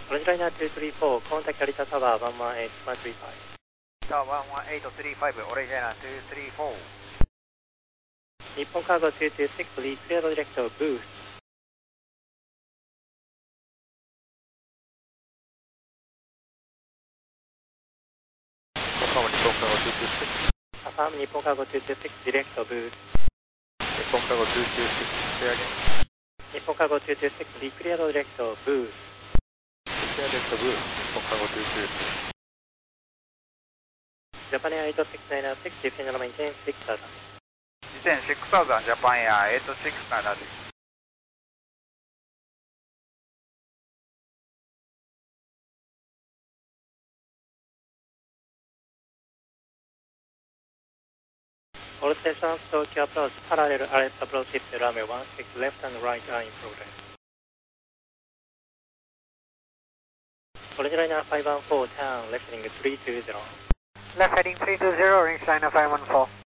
Orange Liner 234, contact Arita Tower 118135. Tower 11835, Orange Liner 234. Nippon Cargo 226, please clear the director booth. Affirm Nippon Cargo 226. Affirm Nippon Cargo 226, director booth. Nippon Cargo 226, say again. Nippon Cargo 226, please clear the director booth. Clear director booth, Nippon Cargo 226. Japan Air 8696, descend and maintain 6000. Descend 6000, Japan Air 8696. All stations, Tokyo approach, parallel arrest approach to runway 16, left and right are in progress. Orange Liner 514, turn left heading 320. Left heading 320, Orange Liner 514.